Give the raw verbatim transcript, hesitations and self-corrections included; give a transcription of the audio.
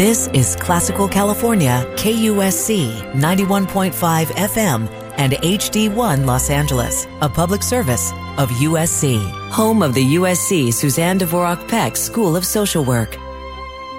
This is Classical California, K U S C ninety-one point five F M and H D one Los Angeles, a public service of U S C, home of the U S C Suzanne Dvorak Peck School of Social Work.